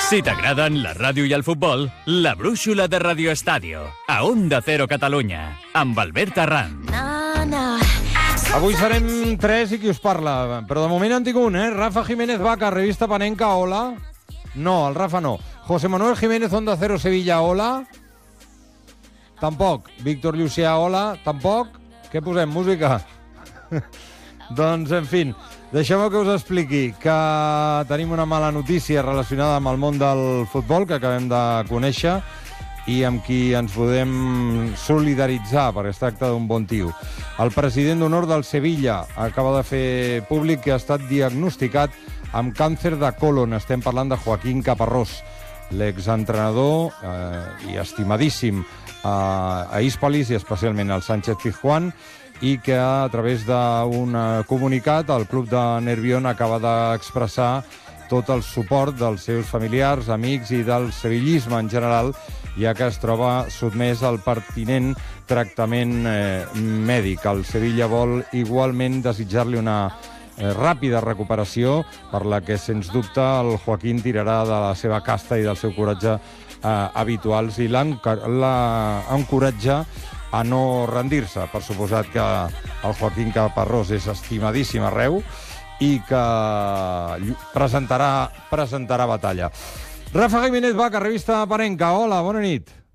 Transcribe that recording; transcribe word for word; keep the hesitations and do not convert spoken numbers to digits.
Si t'agraden la ràdio i el futbol, la brúixola de Radio Estadio, a Onda Cero Catalunya, amb Albert Arran. Avui serem tres i qui us parla, però de moment en tinc un, eh? Rafa Jiménez Vaca, revista Panenka, hola. No, el Rafa no. José Manuel Jiménez, Onda Cero Sevilla, hola. Tampoc. Víctor Llucià, hola. Tampoc. Què posem? Música? Doncs, en fi, deixeu-me que us expliqui que tenim una mala notícia relacionada amb el món del futbol que acabem de conèixer i amb qui ens podem solidaritzar, perquè es tracta d'un bon tio. El president d'honor del Sevilla acaba de fer públic que ha estat diagnosticat amb càncer de colon. Estem parlant de Joaquín Caparrós, l'exentrenador eh, i estimadíssim eh, a Hispalis i especialment al Sánchez Pizjuán, i que a través d'un comunicat el club de Nervión acaba d'expressar tot el suport dels seus familiars, amics i del sevillisme en general, ja que es troba sotmès al pertinent tractament eh, mèdic. El Sevilla vol igualment desitjar-li una eh, ràpida recuperació, per la que, sens dubte, el Joaquín tirarà de la seva casta i del seu coratge eh, habituals i l'encoratja a no rendir-se. Per suposat que el Joaquín Caparrós és estimadíssim arreu i que presentarà, presentarà batalla. Rafa Jiménez Vaca, revista Panenka, hola, bona nit.